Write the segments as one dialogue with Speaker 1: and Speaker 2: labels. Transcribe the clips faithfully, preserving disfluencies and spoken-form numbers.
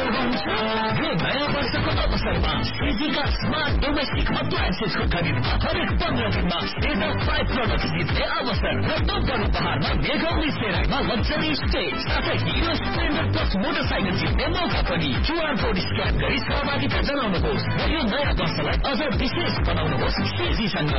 Speaker 1: यो नयाँ वर्षको अवसरमा सिजीका स्मार्ट डोमेस्टिक अप्लायन्सेसको खरिदमा हरेक पन्ध्र दिनमा सेट अफ फाइभ प्रोडक्ट जित्ने अवसर र टप्पर उपहारमा मेघौली सेराइमा लग्जरी स्टे साथै हिरो स्प्लेन्डर प्लस मोटरसाइकल जित्ने मौका पनि। क्यूआर कोड स्क्यान गरी सहभागिता जनाउनुहोस् र यो नयाँ वर्षलाई अझ विशेष बनाउनुहोस् सिजीसँग।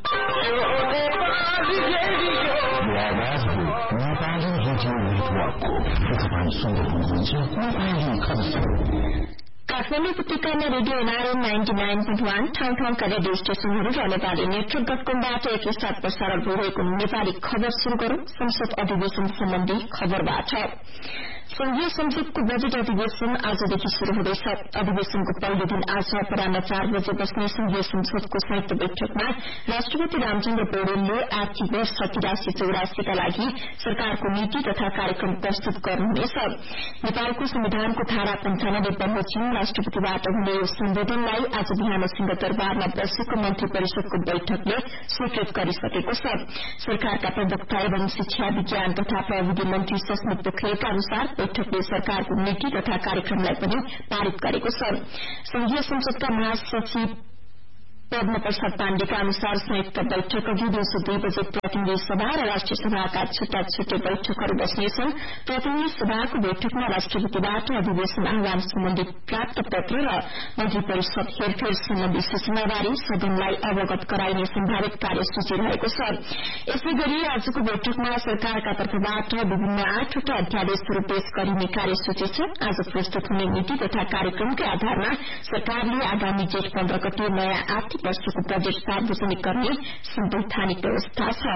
Speaker 1: नेपाली रेडियो नेटवर्कको तपाईँ सुन्दै हुनुहुन्छ नेपाली खबर।
Speaker 2: काठमाडौँ उपत्यकामा radio NRN ninety nine point one ठाउँ ठाउँका रेडियो स्टेशनहरू र नेपाली नेटवर्क डट कमबाट एकैसाथ प्रसारण भइरहेको नेपाली खबर शुरू गरौं। संसद अधिवेशन सम्बन्धी खबरबाट। संघीय संसदको बजेट अधिवेशन आजदेखि शुरू हुँदैछ। अधिवेशनको पहिलो दिन आज अपराह्न चार बजे बस्ने संघीय संसदको संयुक्त बैठकमा राष्ट्रपति रामचन्द्र पौडेलले आर्थिक वर्ष तिरासी चौरासीका लागि सरकारको नीति तथा कार्यक्रम प्रस्तुत गर्नुहुनेछ। नेपालको संविधानको धारा पञ्चानब्बे बमोजिम राष्ट्रपतिबाट हुने यो सम्बोधनलाई आज बिहान सिंहदरबारमा बसेको मन्त्री परिषदको बैठकले स्वीकृत गरिसकेको छ। सरकारका प्रवक्ता एवं शिक्षा विज्ञान तथा प्रविधि मन्त्री सस्मित पोखरेलका अनुसार बैठकले सरकारको नीति तथा कार्यक्रमलाई पनि पारित गरेको छ। संघीय संसदका महासचिव पद्म प्रसाद पाण्डेका अनुसार संयुक्त बैठक अघि दिउँसो दुई बजे प्रतिनिधि सभा र राष्ट्रिय सभाका छुट्टा छुट्टै बैठकहरू बस्नेछन्। प्रतिनिधि सभाको बैठकमा राष्ट्रपतिबाट अधिवेशन आह्वान सम्बन्धी प्राप्त पत्र र मन्त्री परिषद हेरफेर सम्बन्धी सूचनाबारे सदनलाई अवगत गराइने सम्भावित कार्यसूची रहेको छ। यसै गरी आजको बैठकमा सरकारका तर्फबाट विभिन्न आठवटा अध्यादेशहरू पेश गरिने कार्यसूची छ। आज प्रस्तुत हुने नीति तथा कार्यक्रमकै आधारमा सरकारले आगामी जेठ पन्ध्र गते नयाँ आर्थिक वर्षको बजेट सार्वजनिक गर्ने संवैधानिक व्यवस्था छ।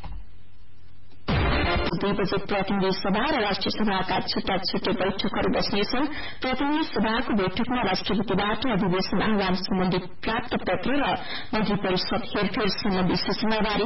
Speaker 2: दुई बजे प्रतिनिधि सभा र राष्ट्रिय सभाका छुट्टा छुट्टै बैठकहरू बस्नेछन्। प्रतिनिधि सभाको बैठकमा राष्ट्रपतिबाट अधिवेशन आह्वान सम्बन्धी प्राप्त पत्र र मन्त्री परिषद हेरफेर सम्बन्धी सूचनाबारे